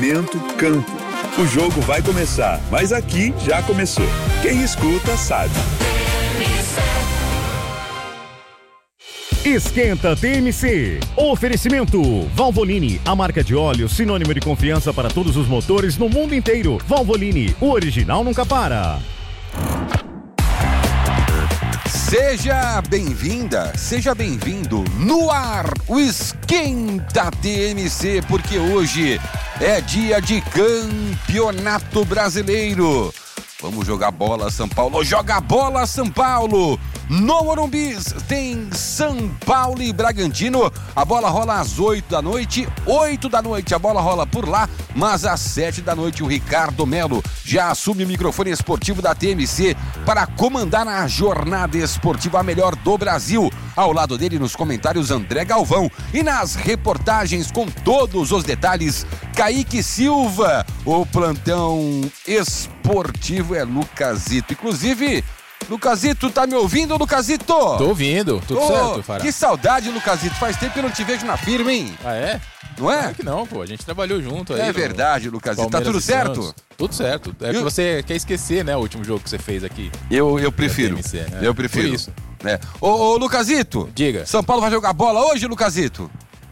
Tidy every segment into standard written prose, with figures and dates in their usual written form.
Campo. O jogo vai começar, mas aqui já começou. Quem escuta sabe. Esquenta TMC. Oferecimento Valvoline, a marca de óleo sinônimo de confiança para todos os motores no mundo inteiro. Valvoline, o original nunca para. Seja bem-vinda, seja bem-vindo no ar, o Esquenta TMC, porque hoje é dia de Campeonato Brasileiro. Vamos jogar bola, São Paulo, joga bola, São Paulo! No Morumbi tem São Paulo e Bragantino, a bola rola às 8 da noite a bola rola por lá, mas às 7 da noite o Ricardo Melo já assume o microfone esportivo da TMC para comandar a jornada esportiva a melhor do Brasil. Ao lado dele nos comentários André Galvão e nas reportagens com todos os detalhes Kaique Silva. O plantão esportivo é Lucasito, inclusive... Lucasito, tá me ouvindo, Lucasito? Tô ouvindo, tudo certo, Fará. Que saudade, Lucasito, faz tempo que eu não te vejo na firma, hein? Ah, é? Não é? Claro que não, pô, a gente trabalhou junto aí. É verdade, Lucasito, tá tudo certo? Tudo certo, é que você quer esquecer, né, o último jogo que você fez aqui. Eu prefiro, TMC, né? Eu prefiro. Por isso. É. Ô, Lucasito. Diga. São Paulo vai jogar bola hoje, Lucasito?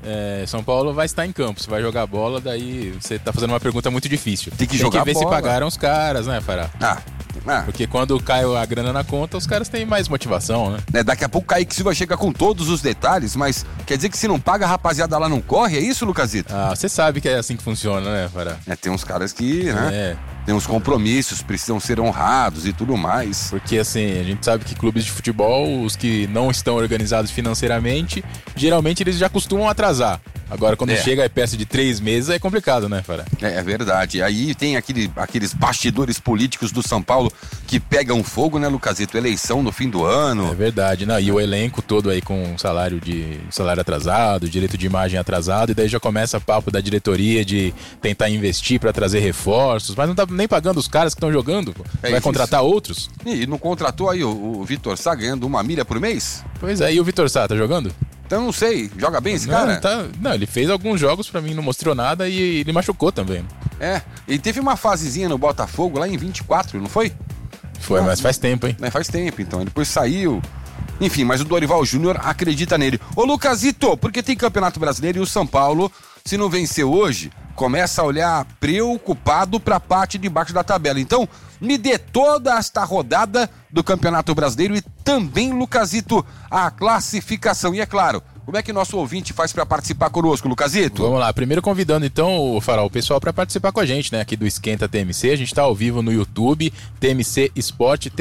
São Paulo vai estar em campo, você vai jogar bola, daí você tá fazendo uma pergunta muito difícil. Tem que jogar ver bola. Se pagaram os caras, né, Fará? Porque quando cai a grana na conta, os caras têm mais motivação, né? Daqui a pouco o Kaique Silva chega com todos os detalhes, mas quer dizer que se não paga, a rapaziada lá não corre? É isso, Lucasito? Você sabe que é assim que funciona, né, Fará? Tem uns caras que, né? Tem uns compromissos, precisam ser honrados e tudo mais. Porque, assim, a gente sabe que clubes de futebol, os que não estão organizados financeiramente, geralmente eles já costumam atrasar. Agora, quando chega perto de 3 meses, é complicado, né, Fará? É verdade. Aí tem aqueles bastidores políticos do São Paulo que pegam fogo, né, Lucasito? Eleição no fim do ano. É verdade, né? E o elenco todo aí com salário atrasado, direito de imagem atrasado, e daí já começa papo da diretoria de tentar investir pra trazer reforços, mas não tá nem pagando os caras que estão jogando, pô. Vai contratar outros. E não contratou aí o Vitor Sá ganhando 1 milha por mês? Pois é, e o Vitor Sá tá jogando? Então não sei, joga bem esse cara? Não, ele fez alguns jogos pra mim, não mostrou nada e ele machucou também. Ele teve uma fasezinha no Botafogo lá em 24, não foi? Foi, mas faz tempo, hein? Faz tempo, então, depois saiu. Enfim, mas o Dorival Júnior acredita nele. Ô Lucasito, porque tem Campeonato Brasileiro e o São Paulo, se não vencer hoje, começa a olhar preocupado pra parte de baixo da tabela. Então, me dê toda esta rodada do Campeonato Brasileiro e também, Lucasito, a classificação. E é claro, como é que nosso ouvinte faz para participar conosco, Lucasito? Vamos lá, primeiro convidando então, Farol, o pessoal para participar com a gente, né, aqui do Esquenta TMC. A gente tá ao vivo no YouTube, TMC Esporte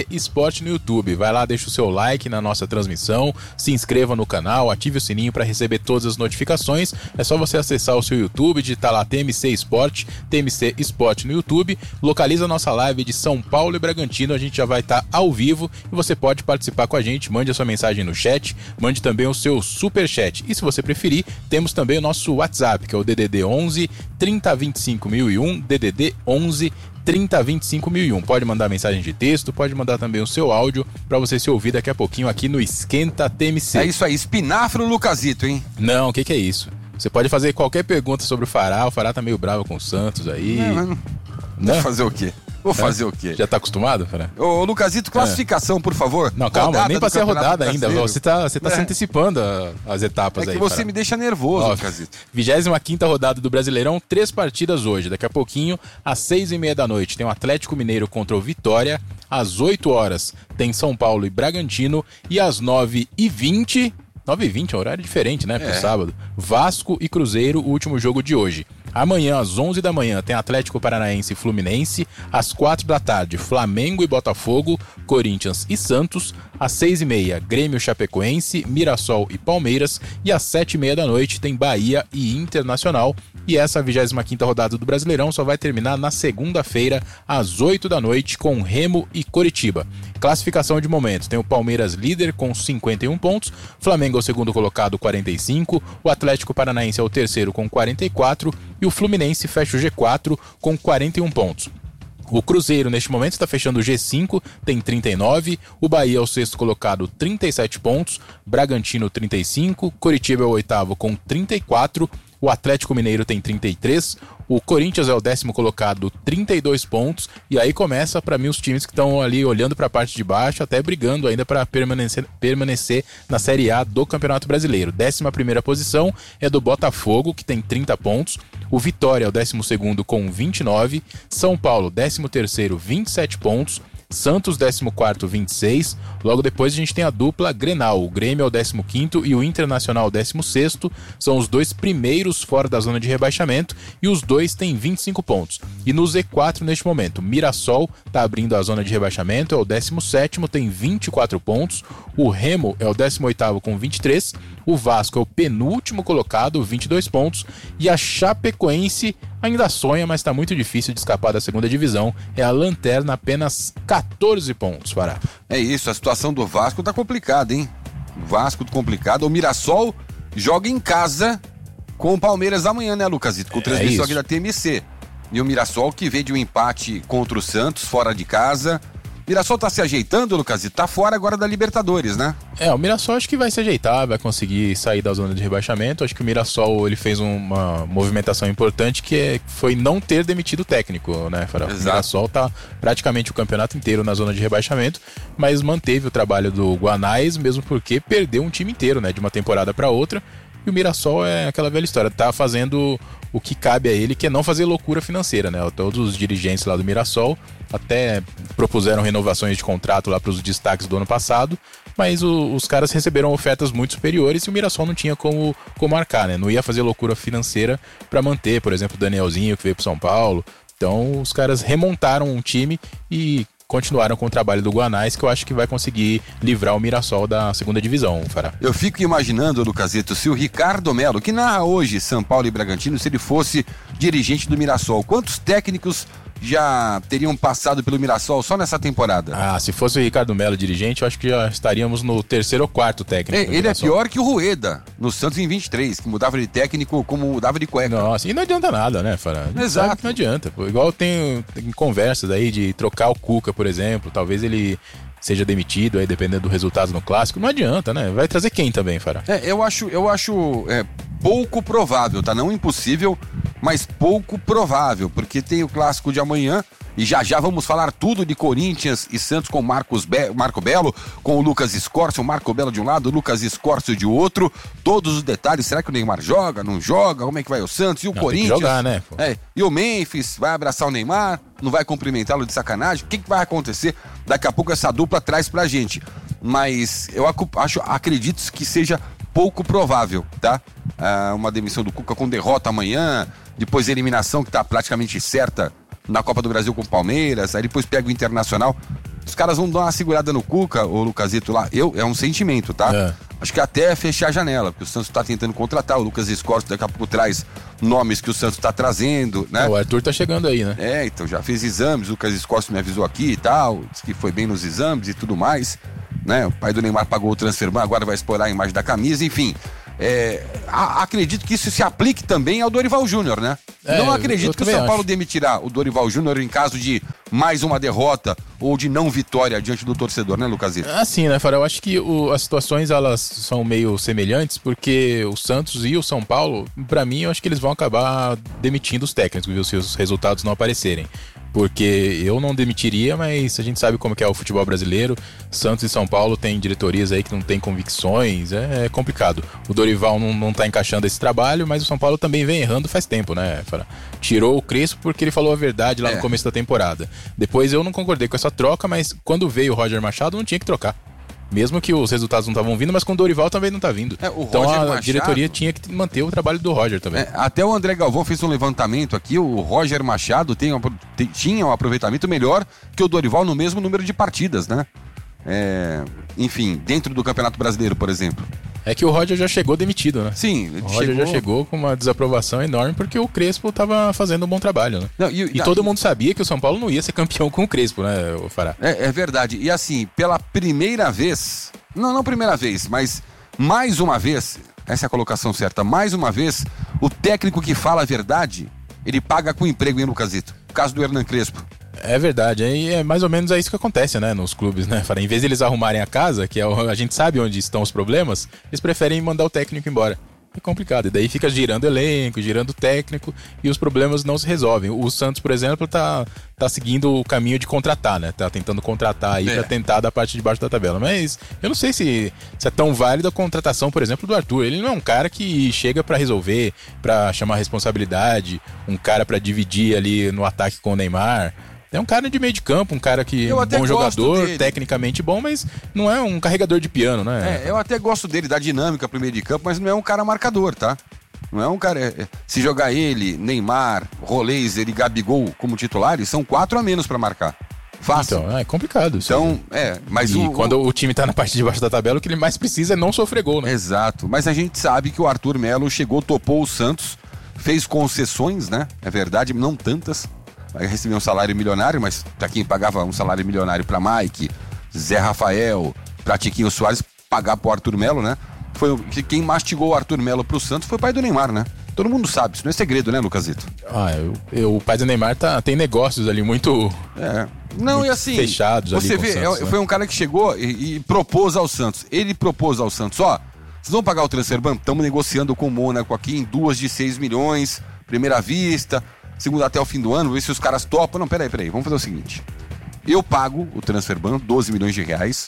no YouTube. Vai lá, deixa o seu like na nossa transmissão, se inscreva no canal, ative o sininho para receber todas as notificações. É só você acessar o seu YouTube, digitar lá TMC Esporte no YouTube, localiza a nossa live de São Paulo e Bragantino, a gente já vai estar ao vivo e você pode participar com a gente, mande a sua mensagem no chat, mande também o seu superchat. E se você preferir, temos também o nosso WhatsApp, que é o DDD 11 30 25 1001, DDD 11 30 25 1001. Pode mandar mensagem de texto, pode mandar também o seu áudio para você se ouvir daqui a pouquinho aqui no Esquenta TMC. É isso aí, espinafre Lucasito, hein? Não, o que é isso? Você pode fazer qualquer pergunta sobre o Fará tá meio bravo com o Santos aí. Não. Vou fazer o quê? Fazer o quê? Já tá acostumado, Fará? Ô, Lucasito, classificação, por favor. Não, calma, rodada, nem passei a rodada ainda. Você tá se antecipando as etapas aí. É que você me deixa nervoso, Lucasito. 25ª rodada do Brasileirão, 3 partidas hoje. Daqui a pouquinho, às 6h30 da noite, tem o Atlético Mineiro contra o Vitória. Às 8 horas, tem São Paulo e Bragantino. E às 9h20... 9h20 é um horário diferente, né, pro sábado. Vasco e Cruzeiro, o último jogo de hoje. Amanhã, às 11 da manhã, tem Atlético Paranaense e Fluminense. Às 4 da tarde, Flamengo e Botafogo, Corinthians e Santos. Às 6h30, Grêmio Chapecoense, Mirassol e Palmeiras. E às 7h30 da noite, tem Bahia e Internacional. E essa 25ª rodada do Brasileirão só vai terminar na segunda-feira, às 8 da noite, com Remo e Coritiba. Classificação de momento, tem o Palmeiras líder com 51 pontos, Flamengo é o segundo colocado, 45, o Atlético Paranaense é o terceiro com 44 e o Fluminense fecha o G4 com 41 pontos. O Cruzeiro, neste momento, está fechando o G5, tem 39. O Bahia é o sexto colocado, 37 pontos. Bragantino, 35. Coritiba é o oitavo com 34. O Atlético Mineiro tem 33. O Corinthians é o 10º colocado, 32 pontos, e aí começa para mim os times que estão ali olhando para a parte de baixo, até brigando ainda para permanecer na Série A do Campeonato Brasileiro. 11ª posição é do Botafogo, que tem 30 pontos. O Vitória é o 12º com 29. São Paulo, 13º, 27 pontos. Santos, 14º, 26. Logo depois a gente tem a dupla Grenal. O Grêmio é o 15º e o Internacional 16º. São os dois primeiros fora da zona de rebaixamento e os dois têm 25 pontos. E no Z4 neste momento, Mirassol está abrindo a zona de rebaixamento, é o 17º, tem 24 pontos. O Remo é o 18º com 23. O Vasco é o penúltimo colocado, 22 pontos. E a Chapecoense ainda sonha, mas está muito difícil de escapar da segunda divisão. É a lanterna, apenas 14 pontos, Pará. É isso, a situação do Vasco tá complicada, hein? O Vasco complicado. O Mirassol joga em casa com o Palmeiras amanhã, né, Lucasito? Com transmissão aqui da TMC. E o Mirassol que veio de um empate contra o Santos, fora de casa. O Mirassol tá se ajeitando, Lucasito? Tá fora agora da Libertadores, né? O Mirassol acho que vai se ajeitar, vai conseguir sair da zona de rebaixamento. Acho que o Mirassol ele fez uma movimentação importante que foi não ter demitido o técnico, né, Farol? O Mirassol tá praticamente o campeonato inteiro na zona de rebaixamento, mas manteve o trabalho do Guanais, mesmo porque perdeu um time inteiro, né, de uma temporada para outra. E o Mirassol é aquela velha história, tá fazendo o que cabe a ele, que é não fazer loucura financeira, né? Todos os dirigentes lá do Mirassol até propuseram renovações de contrato lá para os destaques do ano passado, mas os caras receberam ofertas muito superiores e o Mirassol não tinha como arcar, né? Não ia fazer loucura financeira para manter, por exemplo, o Danielzinho que veio pro São Paulo. Então os caras remontaram um time e continuaram com o trabalho do Guanais, que eu acho que vai conseguir livrar o Mirassol da segunda divisão, Fará. Eu fico imaginando, Lucasito, se o Ricardo Melo, que narra hoje São Paulo e Bragantino, se ele fosse dirigente do Mirassol, quantos técnicos já teriam passado pelo Mirassol só nessa temporada? Se fosse o Ricardo Melo dirigente, eu acho que já estaríamos no 3º ou 4º técnico. Ele é pior que o Rueda, no Santos em 23, que mudava de técnico como mudava de cueca. Nossa, e não adianta nada, né, Fará? Exato. Não adianta. Igual tem conversas aí de trocar o Cuca, por exemplo, talvez ele seja demitido aí, dependendo do resultado no Clássico. Não adianta, né? Vai trazer quem também, Fará? Eu acho pouco provável, tá? Não impossível, mas pouco provável, porque tem o Clássico de amanhã e já vamos falar tudo de Corinthians e Santos com Marco Belo, com o Lucas Escorcio, o Marco Belo de um lado, o Lucas Escorcio de outro, todos os detalhes, será que o Neymar joga, não joga, como é que vai o Santos e o Corinthians? Tem que jogar, né? E o Memphis vai abraçar o Neymar, não vai cumprimentá-lo de sacanagem, o que vai acontecer? Daqui a pouco essa dupla traz pra gente, mas eu acredito que seja pouco provável, tá? Uma demissão do Cuca com derrota amanhã, depois a eliminação que tá praticamente certa na Copa do Brasil com o Palmeiras, aí depois pega o Internacional. Os caras vão dar uma segurada no Cuca, o Lucasito lá. É um sentimento, tá? Acho que até fechar a janela, porque o Santos tá tentando contratar, o Lucas Escorcio daqui a pouco traz nomes que o Santos tá trazendo, né? O Arthur tá chegando aí, né? Então já fez exames, o Lucas Escorcio me avisou aqui e tal, disse que foi bem nos exames e tudo mais, né? O pai do Neymar pagou o transferban, agora vai explorar a imagem da camisa, enfim. Acredito que isso se aplique também ao Dorival Júnior, né? Não acredito que o São Paulo demitirá o Dorival Júnior em caso de mais uma derrota ou de não vitória diante do torcedor, né, Lucasito? Assim, né, Farol? Eu acho que as situações elas são meio semelhantes, porque o Santos e o São Paulo, pra mim, eu acho que eles vão acabar demitindo os técnicos, viu, se os resultados não aparecerem. Porque eu não demitiria, mas a gente sabe como que é o futebol brasileiro. Santos e São Paulo têm diretorias aí que não têm convicções, é complicado. O Dorival não tá encaixando esse trabalho, mas o São Paulo também vem errando faz tempo, né? Tirou o Crespo porque ele falou a verdade lá no começo da temporada. Depois eu não concordei com essa troca, mas quando veio o Roger Machado não tinha que trocar. Mesmo que os resultados não estavam vindo, mas com o Dorival também não tá vindo. Então a diretoria tinha que manter o trabalho do Roger também. Até o André Galvão fez um levantamento aqui, o Roger Machado tinha um aproveitamento melhor que o Dorival no mesmo número de partidas, né? Enfim, dentro do Campeonato Brasileiro, por exemplo. É que o Roger já chegou demitido, né? Sim, o Roger já chegou com uma desaprovação enorme porque o Crespo tava fazendo um bom trabalho, né? E todo mundo sabia que o São Paulo não ia ser campeão com o Crespo, né, Fará? É verdade. E assim, pela primeira vez, não primeira vez, mas mais uma vez, essa é a colocação certa, mais uma vez, o técnico que fala a verdade, ele paga com emprego, hein, Lucasito? O caso do Hernan Crespo. É verdade, é mais ou menos isso que acontece, né, nos clubes, né? Em vez de eles arrumarem a casa, que a gente sabe onde estão os problemas, eles preferem mandar o técnico embora. é complicado. E daí fica girando elenco, girando técnico e os problemas não se resolvem. O Santos, por exemplo, tá seguindo o caminho de contratar, né? Tá tentando contratar aí pra tentar da parte de baixo da tabela. Mas eu não sei se é tão válida a contratação, por exemplo, do Arthur. Ele não é um cara que chega pra resolver, pra chamar responsabilidade, um cara pra dividir ali no ataque com o Neymar. É um cara de meio de campo, um cara que é um bom jogador, dele. Tecnicamente bom, mas não é um carregador de piano, né? Eu até gosto dele, da dinâmica pro meio de campo, mas não é um cara marcador, tá? Não é um cara... Se jogar ele, Neymar, Roleiser e Gabigol como titulares, são 4 a menos pra marcar. Fácil. Então, é complicado. Então, mas quando o time tá na parte de baixo da tabela, o que ele mais precisa é não sofrer gol, né? Exato. Mas a gente sabe que o Arthur Melo chegou, topou o Santos, fez concessões, né? É verdade, não tantas. Vai receber um salário milionário, mas pra quem pagava um salário milionário pra Mike, Zé Rafael, pra Tiquinho Soares, pagar pro Arthur Melo, né? Quem mastigou o Arthur Melo pro Santos foi o pai do Neymar, né? Todo mundo sabe, isso não é segredo, né, Lucasito? O pai do Neymar tem negócios ali muito... Não, muito e assim, fechados ali você vê, Santos, foi um cara que chegou e propôs ao Santos. Ele propôs ao Santos, vocês vão pagar o transfer ban? Estamos negociando com o Mônaco aqui em 2 de 6 milhões, primeira vista... Segunda até o fim do ano, ver se os caras topam. Não, peraí, vamos fazer o seguinte. Eu pago o transfer ban, 12 milhões de reais.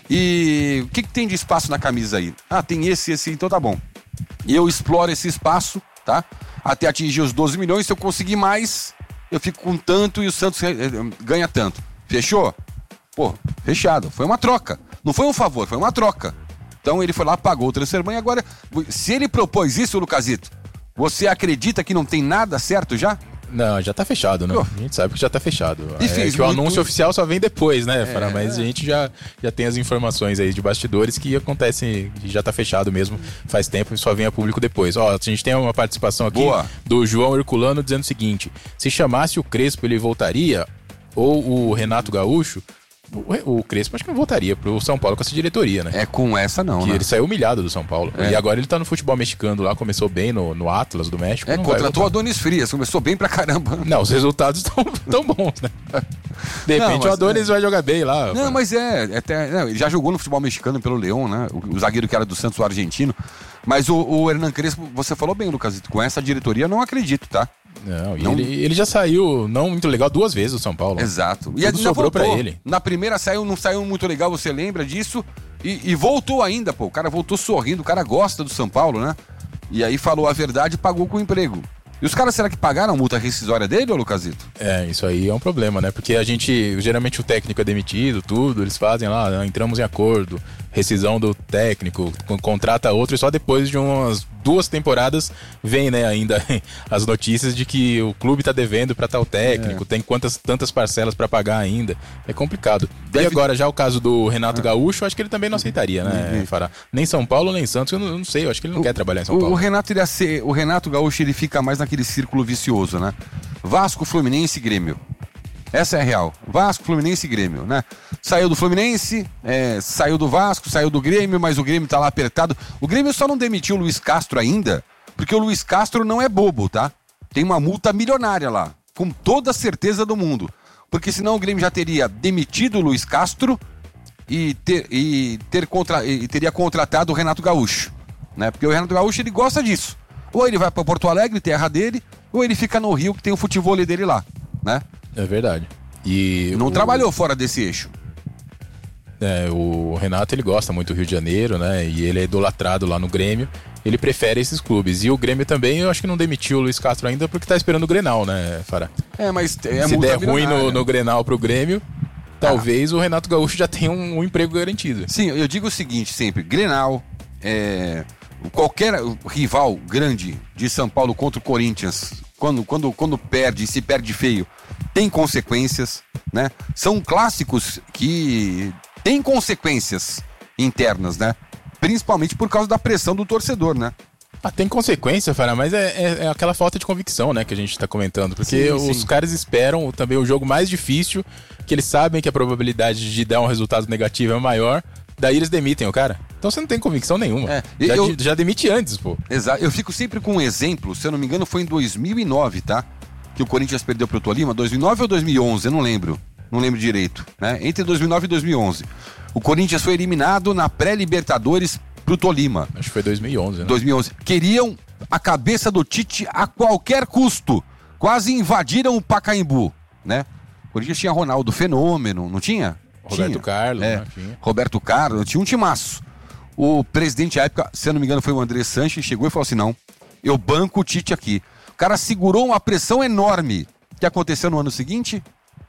E o que tem de espaço na camisa aí? Tem esse, então tá bom. E eu exploro esse espaço, tá? Até atingir os 12 milhões. Se eu conseguir mais, eu fico com tanto e o Santos ganha tanto. Fechou? Pô, fechado. Foi uma troca. Não foi um favor, foi uma troca. Então ele foi lá, pagou o transfer ban. E agora, se ele propôs isso, Lucasito, você acredita que não tem nada certo já? Não, já tá fechado, né? A gente sabe que já tá fechado. Que o anúncio oficial só vem depois, né, Fará? Mas a gente já tem as informações aí de bastidores que acontecem, já tá fechado mesmo faz tempo e só vem a público depois. A gente tem uma participação aqui do João Herculano dizendo o seguinte: se chamasse o Crespo, ele voltaria? Ou o Renato Gaúcho? O Crespo acho que não voltaria pro São Paulo com essa diretoria, né? Com essa não, né? Ele saiu humilhado do São Paulo. E agora ele tá no futebol mexicano lá, começou bem no Atlas do México. Contratou a Adonis Frias, começou bem pra caramba. Não, os resultados tão bons, né? De repente o Adonis vai jogar bem lá. Não, mas ele já jogou no futebol mexicano pelo León, né? O zagueiro que era do Santos, o argentino. Mas o Hernan Crespo, você falou bem, Lucasito, com essa diretoria eu não acredito, tá? Não. Ele já saiu não muito legal 2 vezes do São Paulo. Exato. E tudo sobrou pra ele. Na primeira não saiu muito legal, você lembra disso? E voltou ainda, pô. O cara voltou sorrindo, o cara gosta do São Paulo, né? E aí falou a verdade e pagou com o emprego. E os caras, será que pagaram a multa rescisória dele, ô Lucasito? Isso aí é um problema, né? Porque geralmente o técnico é demitido, tudo, eles fazem lá, entramos em acordo, rescisão do técnico, contrata outro e só depois de umas 2 temporadas vem, né, ainda as notícias de que o clube tá devendo pra tal técnico, tem tantas parcelas pra pagar ainda. É complicado. E agora, já o caso do Renato Gaúcho, acho que ele também não aceitaria, né, Fará? Nem São Paulo, nem Santos, eu não sei, eu acho que ele não quer trabalhar em São Paulo. O Renato Gaúcho, ele fica mais naquele círculo vicioso, né? Vasco, Fluminense e Grêmio. Essa é a real. Vasco, Fluminense e Grêmio, né? Saiu do Fluminense, saiu do Vasco, saiu do Grêmio, mas o Grêmio tá lá apertado. O Grêmio só não demitiu o Luiz Castro ainda, porque o Luiz Castro não é bobo, tá? Tem uma multa milionária lá, com toda a certeza do mundo. Porque senão o Grêmio já teria demitido o Luiz Castro e teria contratado o Renato Gaúcho, né? Porque o Renato Gaúcho, ele gosta disso. Ou ele vai para Porto Alegre, terra dele, ou ele fica no Rio, que tem o futebol dele lá, né? É verdade. E não trabalhou fora desse eixo. O Renato, ele gosta muito do Rio de Janeiro, né? E ele é idolatrado lá no Grêmio. Ele prefere esses clubes. E o Grêmio também, eu acho que não demitiu o Luiz Castro ainda porque tá esperando o Grenal, né, Fará? Mas se der ruim no Grenal pro Grêmio, talvez o Renato Gaúcho já tenha um emprego garantido. Sim, eu digo o seguinte sempre: Grenal, qualquer rival grande de São Paulo contra o Corinthians, quando perde, se perde feio, tem consequências, né? São clássicos que têm consequências internas, né? Principalmente por causa da pressão do torcedor, né? Tem consequência, Fará, mas é aquela falta de convicção, né, que a gente tá comentando. Porque os caras esperam também o jogo mais difícil, que eles sabem que a probabilidade de dar um resultado negativo é maior, daí eles demitem o cara. Então você não tem convicção nenhuma. Já demite antes, pô. Exato. Eu fico sempre com um exemplo, se eu não me engano foi em 2009, tá? Que o Corinthians perdeu pro Tolima, 2009 ou 2011, eu não lembro. Não lembro direito, né? Entre 2009 e 2011. O Corinthians foi eliminado na pré-Libertadores pro Tolima. Acho que foi 2011, né? 2011. Queriam a cabeça do Tite a qualquer custo. Quase invadiram o Pacaembu, né? O Corinthians tinha Ronaldo Fenômeno, não tinha? Roberto Carlos, né? Tinha. Roberto Carlos, tinha um timaço. O presidente à época, se eu não me engano, foi o André Sanches, chegou e falou assim, não, eu banco o Tite aqui. O cara segurou uma pressão enorme. O que aconteceu no ano seguinte?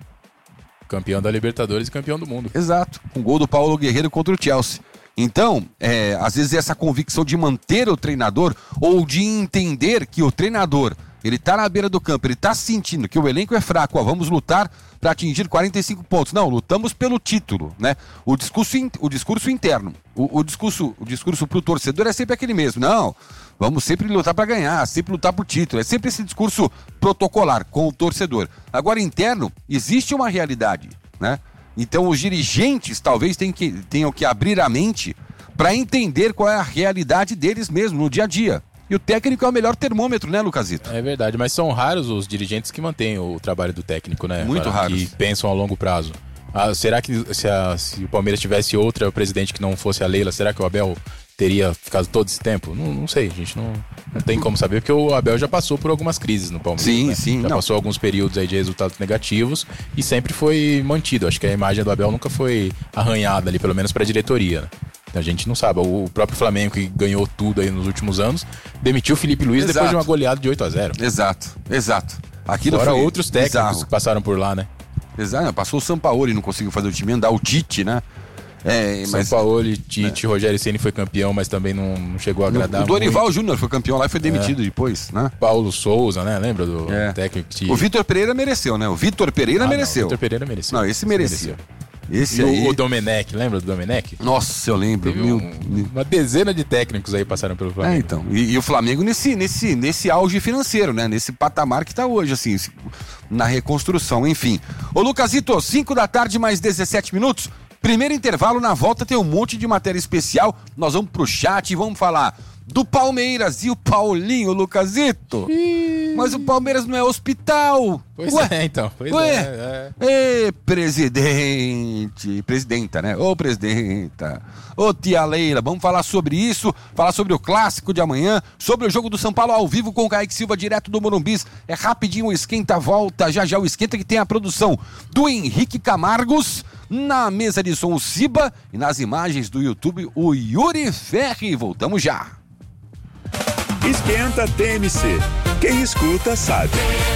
Campeão da Libertadores e campeão do mundo. Exato, um gol do Paulo Guerreiro contra o Chelsea. Então, às vezes essa convicção de manter o treinador ou de entender que o treinador, ele tá na beira do campo, ele tá sentindo que o elenco é fraco, vamos lutar para atingir 45 pontos. Não, lutamos pelo título, né? O discurso interno, o discurso pro torcedor é sempre aquele mesmo. Não, vamos sempre lutar para ganhar, sempre lutar por título. É sempre esse discurso protocolar com o torcedor. Agora, interno, existe uma realidade, né? Então, os dirigentes talvez tenham que abrir a mente para entender qual é a realidade deles mesmo no dia a dia. E o técnico é o melhor termômetro, né, Lucasito? É verdade, mas são raros os dirigentes que mantêm o trabalho do técnico, né? Muito raros. Que pensam a longo prazo. Será que se o Palmeiras tivesse outra presidente que não fosse a Leila, será que o Abel teria ficado todo esse tempo? Não sei, a gente não tem como saber, porque o Abel já passou por algumas crises no Palmeiras. Sim, né? sim. Já passou alguns períodos aí de resultados negativos e sempre foi mantido. Acho que a imagem do Abel nunca foi arranhada ali, pelo menos para a diretoria, né? A gente não sabe. O próprio Flamengo, que ganhou tudo aí nos últimos anos, demitiu o Felipe Luiz depois de uma goleada de 8-0. Exato. Aquilo fora foi outros técnicos bizarro. que passaram por lá, né? Exato, passou o Sampaoli e não conseguiu fazer o time andar, o Tite, né? Sampaoli, Tite, Rogério Ceni foi campeão, mas também não chegou a agradar. O Dorival Júnior foi campeão lá e foi demitido depois, né? Paulo Souza, né? Lembra do técnico que... O Vitor Pereira mereceu, né? O Vitor Pereira mereceu. O Vitor Pereira mereceu. Não, esse merecia. Esse e aí... o Domenech, lembra do Domenech? Nossa, eu lembro. Uma dezena de técnicos aí passaram pelo Flamengo. Então. E o Flamengo nesse auge financeiro, né? Nesse patamar que tá hoje, assim, na reconstrução, enfim. Ô, Lucasito, 5 da tarde, mais 17 minutos. Primeiro intervalo, na volta tem um monte de matéria especial. Nós vamos pro chat e vamos falar do Palmeiras e o Paulinho, Lucasito. Mas o Palmeiras não é hospital. Pois então. Presidenta, né? Ô, presidenta. Ô, tia Leila, vamos falar sobre isso, falar sobre o clássico de amanhã, sobre o jogo do São Paulo ao vivo com o Kaique Silva, direto do Morumbis. É rapidinho o Esquenta, volta já o Esquenta, que tem a produção do Henrique Camargos, na mesa de som o Ciba e nas imagens do YouTube o Yuri Ferri. Voltamos já. Esquenta TMC. Quem escuta sabe.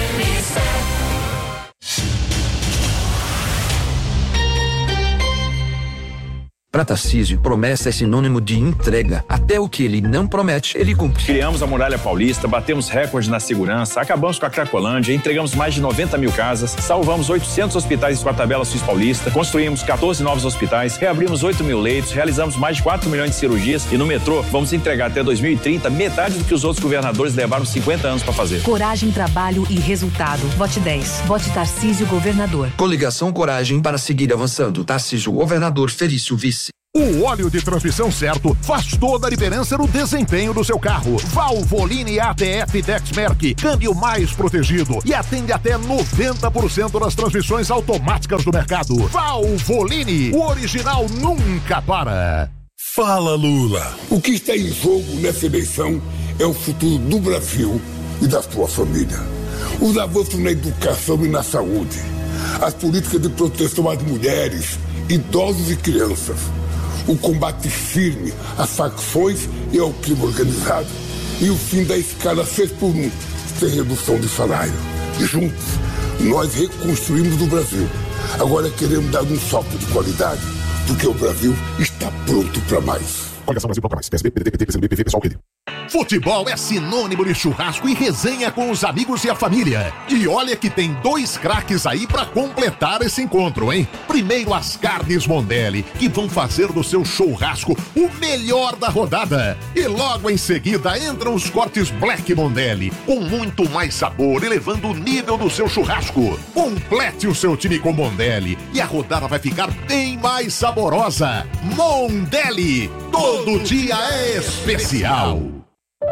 Para Tarcísio, promessa é sinônimo de entrega. Até o que ele não promete, ele cumpre. Criamos a Muralha Paulista, batemos recordes na segurança, acabamos com a Cracolândia, entregamos mais de 90 mil casas, salvamos 800 hospitais com a tabela Suíça Paulista, construímos 14 novos hospitais, reabrimos 8 mil leitos, realizamos mais de 4 milhões de cirurgias e no metrô vamos entregar até 2030 metade do que os outros governadores levaram 50 anos para fazer. Coragem, trabalho e resultado. Vote 10. Vote Tarcísio Governador. Coligação Coragem para seguir avançando. Tarcísio Governador, Felício Vice. O óleo de transmissão certo faz toda a diferença no desempenho do seu carro. Valvoline ATF Dexmerc, câmbio mais protegido e atende até 90% das transmissões automáticas do mercado. Valvoline, o original nunca para. Fala, Lula. O que está em jogo nessa eleição é o futuro do Brasil e da sua família. Os avanços na educação e na saúde, as políticas de proteção às mulheres, idosos e crianças, o combate firme às facções e ao crime organizado e o fim da escala 6x1, sem redução de salário. Juntos, nós reconstruímos o Brasil. Agora queremos dar um salto de qualidade, porque o Brasil está pronto para mais. Coligação Brasil Bloco Mais, PSB, PDT, PT, PCdoB, PV, Pessoal, PD. Futebol é sinônimo de churrasco e resenha com os amigos e a família. E olha que tem 2 craques aí pra completar esse encontro, hein? Primeiro, as carnes Mondelli, que vão fazer do seu churrasco o melhor da rodada. E logo em seguida entram os cortes Black Mondelli, com muito mais sabor, elevando o nível do seu churrasco. Complete o seu time com Mondelli e a rodada vai ficar bem mais saborosa. Mondelli, todo dia é especial.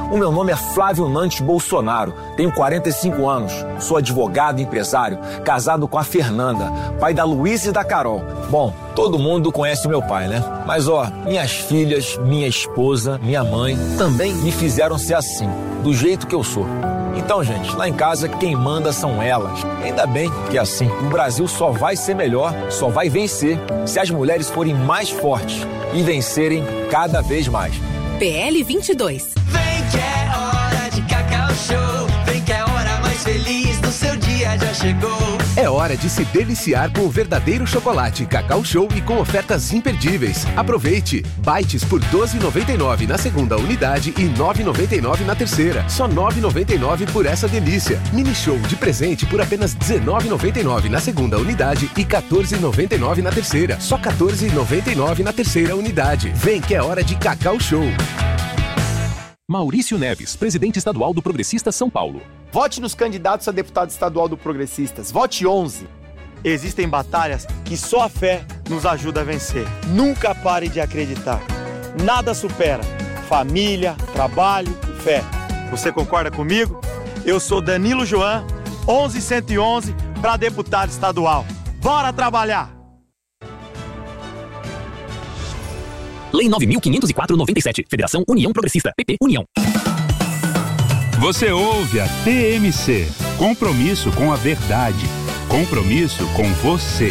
O meu nome é Flávio Nantes Bolsonaro, tenho 45 anos, sou advogado e empresário, casado com a Fernanda, pai da Luísa e da Carol. Bom, todo mundo conhece o meu pai, né? Mas minhas filhas, minha esposa, minha mãe também me fizeram ser assim, do jeito que eu sou. Então, gente, lá em casa quem manda são elas. Ainda bem que é assim. O Brasil só vai ser melhor, só vai vencer se as mulheres forem mais fortes e vencerem cada vez mais. PL 22. Vem que é hora de Cacau Show. Vem que é a hora mais feliz do seu dia já chegou. É hora de se deliciar com o verdadeiro chocolate Cacau Show e com ofertas imperdíveis. Aproveite! Bites por R$ 12,99 na segunda unidade e R$ 9,99 na terceira. Só R$ 9,99 por essa delícia. Mini Show de presente por apenas R$ 19,99 na segunda unidade e R$ 14,99 na terceira. Só R$ 14,99 na terceira unidade. Vem que é hora de Cacau Show. Maurício Neves, presidente estadual do Progressistas São Paulo. Vote nos candidatos a deputado estadual do Progressistas. Vote 11. Existem batalhas que só a fé nos ajuda a vencer. Nunca pare de acreditar. Nada supera família, trabalho e fé. Você concorda comigo? Eu sou Danilo Joan, 11111 para deputado estadual. Bora trabalhar! Lei 9.504/97. Federação União Progressista. PP União. Você ouve a TMC. Compromisso com a verdade. Compromisso com você.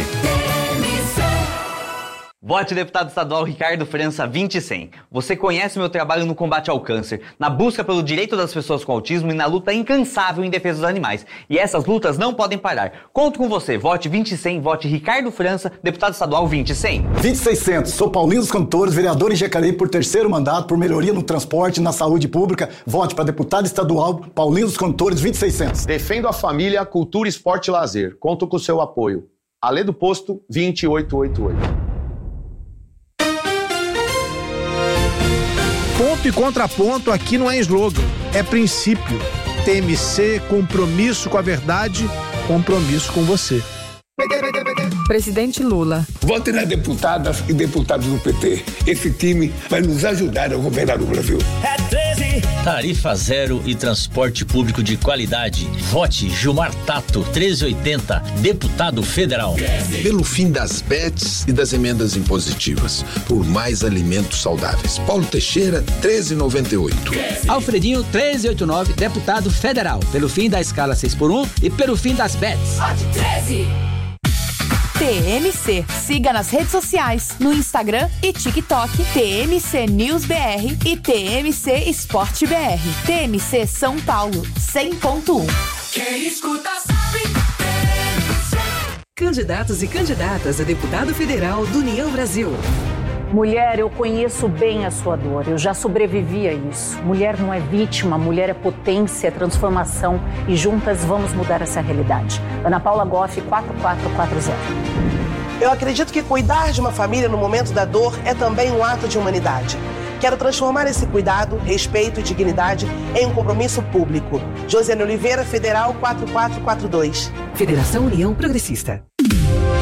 Vote deputado estadual Ricardo França 20/100. Você conhece o meu trabalho no combate ao câncer, na busca pelo direito das pessoas com autismo e na luta incansável em defesa dos animais. E essas lutas não podem parar. Conto com você. Vote 20/100. Vote Ricardo França, deputado estadual 20/100. 20/600. Sou Paulinho dos Cantores, vereador em Jacareí por terceiro mandato, por melhoria no transporte e na saúde pública. Vote para deputado estadual Paulinho dos Cantores 20/600. Defendo a família, cultura, esporte e lazer. Conto com o seu apoio. Alê do Posto 2888. Ponto e contraponto aqui não é slogan, é princípio. TMC, compromisso com a verdade, compromisso com você. Presidente Lula. Vote nas deputadas e deputados do PT. Esse time vai nos ajudar a governar o Brasil. É 13. Tarifa zero e transporte público de qualidade. Vote Gilmar Tato, 1380, deputado federal. Pelo fim das bets e das emendas impositivas. Por mais alimentos saudáveis. Paulo Teixeira, 1398. Alfredinho, 1389, deputado federal. Pelo fim da escala 6x1 e pelo fim das bets. Vote 13. TMC. Siga nas redes sociais, no Instagram e TikTok, TMC News BR e TMC Esporte BR. TMC São Paulo, 100.1. Quem escuta sabe. Candidatos e candidatas a deputado federal do União Brasil. Mulher, eu conheço bem a sua dor, eu já sobrevivi a isso. Mulher não é vítima, mulher é potência, é transformação e juntas vamos mudar essa realidade. Ana Paula Goff, 4440. Eu acredito que cuidar de uma família no momento da dor é também um ato de humanidade. Quero transformar esse cuidado, respeito e dignidade em um compromisso público. Josiane Oliveira, Federal 4442. Federação União Progressista.